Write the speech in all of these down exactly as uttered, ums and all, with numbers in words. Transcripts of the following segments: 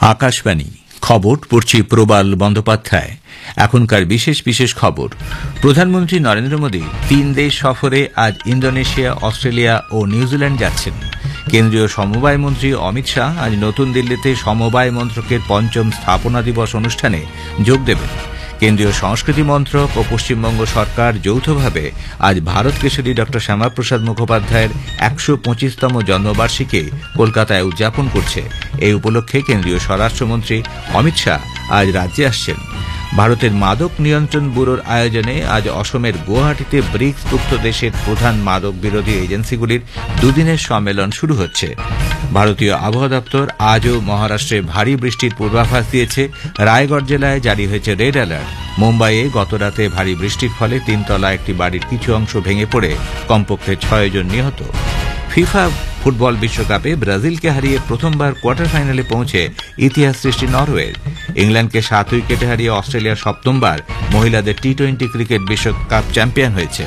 আকাশবাণী খবর পড়ছি প্রবাল বন্দ্যোপাধ্যায়। এখনকার বিশেষ বিশেষ খবর। প্রধানমন্ত্রী নরেন্দ্র মোদী তিন দেশ সফরে আজ ইন্দোনেশিয়া, অস্ট্রেলিয়া ও নিউজিল্যান্ড যাচ্ছেন। কেন্দ্রীয় সমবায় মন্ত্রী অমিত শাহ আজ নতুন দিল্লিতে সমবায় মন্ত্রকের পঞ্চম স্থাপনা দিবস অনুষ্ঠানে যোগ দেবেন। কেন্দ্রীয় সংস্কৃতি মন্ত্রক ও পশ্চিমবঙ্গ সরকার যৌথভাবে আজ ভারত কেশরী ড শ্যামাপ্রসাদ মুখোপাধ্যায়ের একশো পঁচিশতম জন্মবার্ষিকী কলকাতায় উদযাপন করছে। এই উপলক্ষে কেন্দ্রীয় স্বরাষ্ট্রমন্ত্রী অমিত শাহ আজ রাজ্যে আসছেন। ভারতের মাদক নিয়ন্ত্রণ ব্যুরোর আয়োজনে আজ অসমের গুয়াহাটিতে ব্রিক্সভুক্ত দেশের প্রধান মাদক বিরোধী এজেন্সিগুলির দুদিনের সম্মেলন শুরু হচ্ছে। ভারতীয় আবহাওয়া দপ্তর আজও মহারাষ্ট্রে ভারী বৃষ্টির পূর্বাভাস দিয়েছে। রায়গড় জেলায় জারি হয়েছে রেড অ্যালার্ট। মুম্বাইয়ে গতরাতে ভারী বৃষ্টির ফলে তিনতলা একটি বাড়ির কিছু অংশ ভেঙে পড়ে কমপক্ষে ছয় জন নিহত। ফিফা ফুটবল বিশ্বকাপে ব্রাজিলকে হারিয়ে প্রথমবার কোয়ার্টার ফাইনালে পৌঁছে ইতিহাস সৃষ্টি নরওয়ের। ইংল্যান্ডকে সাত উইকেটে হারিয়ে অস্ট্রেলিয়া সপ্তমবার মহিলাদের টি টোয়েন্টি ক্রিকেট বিশ্বকাপ চ্যাম্পিয়ন হয়েছে।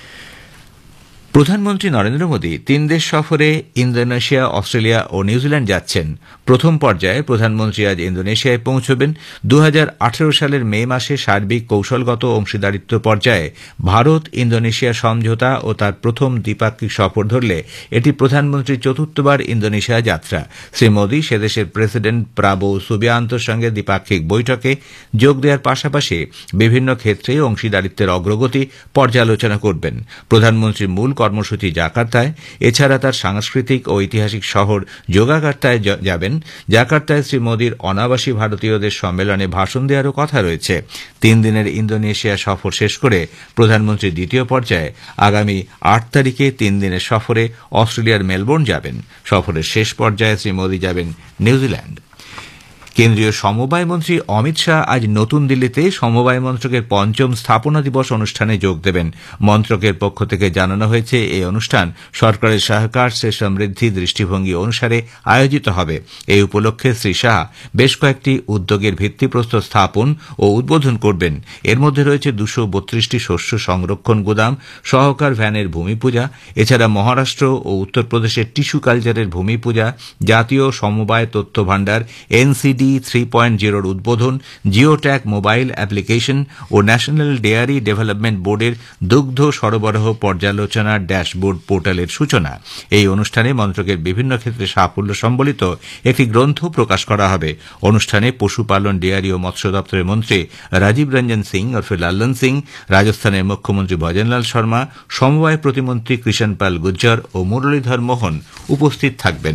প্রধানমন্ত্রী নরেন্দ্র মোদী তিন দেশ সফরে ইন্দোনেশিয়া, অস্ট্রেলিয়া ও নিউজিল্যান্ড যাচ্ছেন। প্রথম পর্যায়ে প্রধানমন্ত্রী আজ ইন্দোনেশিয়ায় পৌঁছবেন। দু হাজার আঠারো সালের মে মাসে সার্বিক কৌশলগত অংশীদারিত্ব পর্যায়ে ভারত ইন্দোনেশিয়া সমঝোতা ও তার প্রথম দ্বিপাক্ষিক সফর ধরলে এটি প্রধানমন্ত্রীর চতুর্থবার ইন্দোনেশিয়া যাত্রা। শ্রী মোদী সেদেশের প্রেসিডেন্ট প্রাবো সুবিয়ান্তোর সঙ্গে দ্বিপাক্ষিক বৈঠকে যোগ দেওয়ার পাশাপাশি বিভিন্ন ক্ষেত্রে অংশীদারিত্বের অগ্রগতি পর্যালোচনা করবেন। প্রধানমন্ত্রীর মূল কর্মসূচি জাকার্তায়। এছাড়া তার সাংস্কৃতিক ও ঐতিহাসিক শহর যোগাকার্তায় যাবেন। জাকার্তায় শ্রী মোদীর অনাবাসী ভারতীয়দের সম্মেলনে ভাষণ দেওয়ারও কথা রয়েছে। তিন দিনের ইন্দোনেশিয়া সফর শেষ করে প্রধানমন্ত্রী দ্বিতীয় পর্যায়ে আগামী আট তারিখে তিন দিনের সফরে অস্ট্রেলিয়ার মেলবোর্ন যাবেন। সফরের শেষ পর্যায়ে শ্রী মোদী যাবেন নিউজিল্যান্ড। কেন্দ্রীয় সমবায় মন্ত্রী অমিত শাহ আজ নতুন দিল্লিতে সমবায় মন্ত্রকের পঞ্চম স্থাপনা দিবস অনুষ্ঠানে যোগ দেবেন। মন্ত্রকের পক্ষ থেকে জানানো হয়েছে, এই অনুষ্ঠান সরকারের সহকার সে সমৃদ্ধি দৃষ্টিভঙ্গি অনুসারে আয়োজিত হবে। এই উপলক্ষে শ্রী শাহ বেশ কয়েকটি উদ্যোগের ভিত্তিপ্রস্তর স্থাপন ও উদ্বোধন করবেন। এর মধ্যে রয়েছে দুশো বত্রিশটি শস্য সংরক্ষণ গুদাম, সহকার ভ্যানের ভূমি পূজা। এছাড়া মহারাষ্ট্র ও উত্তরপ্রদেশের টিস্যু কালচারের ভূমি পূজা, জাতীয় সমবায় তথ্য ভাণ্ডার এনসিডি থ্রি পয়েন্ট জিরোর উদ্বোধন, জিওট্যাগ মোবাইল অ্যাপ্লিকেশন ও ন্যাশনাল ডেয়ারি ডেভেলপমেন্ট বোর্ডের দুগ্ধ সরবরাহ পর্যালোচনা ড্যাশবোর্ড পোর্টালের সূচনা। এই অনুষ্ঠানে মন্ত্রকের বিভিন্ন ক্ষেত্রে সাফল্য সম্বলিত একটি গ্রন্থ প্রকাশ করা হবে। অনুষ্ঠানে পশুপালন, ডেয়ারি ও মৎস্য দপ্তরের মন্ত্রী রাজীব রঞ্জন সিং ওরফে লাল্লন সিং, রাজস্থানের মুখ্যমন্ত্রী ভজনলাল শর্মা, সমবায় প্রতিমন্ত্রী কৃষণ পাল গুজ্জর ও মুরলীধর মোহন উপস্থিত থাকবেন।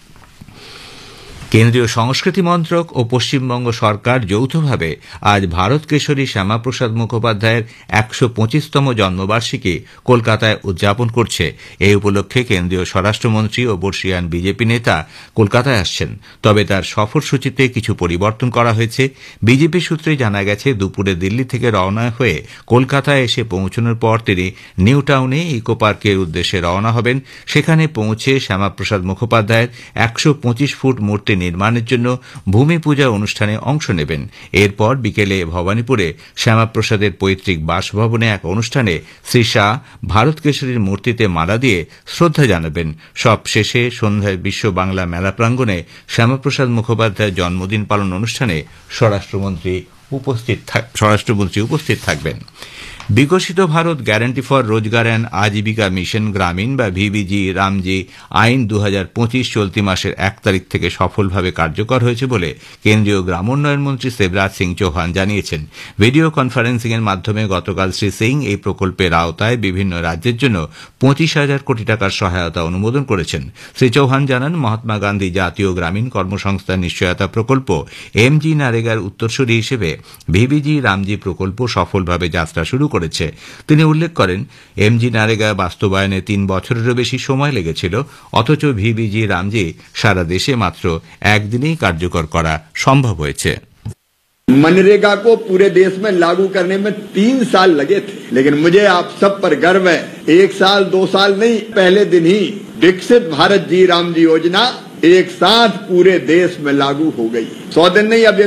কেন্দ্রীয় সংস্কৃতি মন্ত্রক ও পশ্চিমবঙ্গ সরকার যৌথভাবে আজ ভারত কেশরী শ্যামাপ্রসাদ মুখোপাধ্যায়ের একশো পঁচিশতম জন্মবার্ষিকী কলকাতায় উদযাপন করছে। এই উপলক্ষে কেন্দ্রীয় স্বরাষ্ট্রমন্ত্রী ও বর্ষীয়ান বিজেপি নেতা কলকাতায় আসছেন। তবে তার সফরসূচিতে কিছু পরিবর্তন করা হয়েছে। বিজেপি সূত্রে জানা গেছে, দুপুরে দিল্লি থেকে রওনা হয়ে কলকাতায় এসে পৌঁছানোর পর তিনি নিউ টাউনে ইকো পার্কের উদ্দেশ্যে রওনা হবেন। সেখানে পৌঁছে শ্যামাপ্রসাদ মুখোপাধ্যায়ের একশো পঁচিশ ফুট মূর্তি নির্মাণের জন্য ভূমি পূজা অনুষ্ঠানে অংশ নেবেন। এরপর বিকেলে ভবানীপুরে শ্যামাপ্রসাদের পৈতৃক বাসভবনে এক অনুষ্ঠানে শ্রী শাহ ভারত কেশরীর মূর্তিতে মালা দিয়ে শ্রদ্ধা জানাবেন। সব শেষে সন্ধ্যায় বিশ্ব বাংলা মেলা প্রাঙ্গণে শ্যামাপ্রসাদ মুখোপাধ্যায়ের জন্মদিন পালন অনুষ্ঠানে স্বরাষ্ট্রমন্ত্রী উপস্থিত স্বরাষ্ট্রমন্ত্রী উপস্থিত থাকবেন। বিকশিত ভারত গ্যারান্টি ফর রোজগার অ্যান্ড আজীবিকা মিশন গ্রামীণ বা ভিবিজি রামজি আইন দু হাজার পঁচিশ চলতি মাসের এক তারিখ থেকে সফলভাবে কার্যকর হয়েছে বলে কেন্দ্রীয় গ্রামোন্নয়ন মন্ত্রী শিবরাজ সিং চৌহান জানিয়েছেন। ভিডিও কনফারেন্সিং এর মাধ্যমে গতকাল শ্রী সিং এই প্রকল্পের আওতায় বিভিন্ন রাজ্যের জন্য পঁচিশ হাজার কোটি টাকার সহায়তা অনুমোদন করেছেন। শ্রী চৌহান জানান, মহাত্মা গান্ধী জাতীয় গ্রামীণ কর্মসংস্থান নিশ্চয়তা প্রকল্প এমজি নারেগার উত্তরসূরি হিসেবে ভিবিজি রামজি প্রকল্প সফলভাবে যাত্রা শুরু করেছে। তিনি উল্লেখ করেন, এমজি নারেগা বাস্তবায়নে তিন বছরেরও বেশি সময় লেগেছিল, অথচ ভিবিজি রামজি সারা দেশে মাত্র একদিনেই কার্যকর করা সম্ভব হয়েছে। मनरेगा को पूरे देश में लागू करने में तीन साल लगे थे, लेकिन मुझे आप सब पर गर्व है, एक साल दो साल नहीं, पहले दिन ही विकसित भारत जी राम जी योजना एक साथ पूरे देश में लागू हो गई। सौ दिन नहीं, अब